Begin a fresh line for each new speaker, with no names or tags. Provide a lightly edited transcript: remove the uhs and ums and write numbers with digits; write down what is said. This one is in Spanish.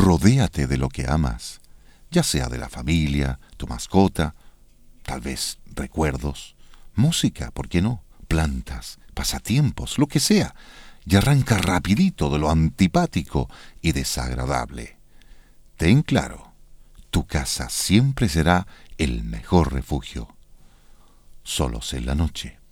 Rodéate de lo que amas, ya sea de la familia, tu mascota, tal vez recuerdos, música, ¿por qué no? Plantas, pasatiempos, lo que sea, y arranca rapidito de lo antipático y desagradable. Ten claro, tu casa siempre será el mejor refugio. Solos en la noche.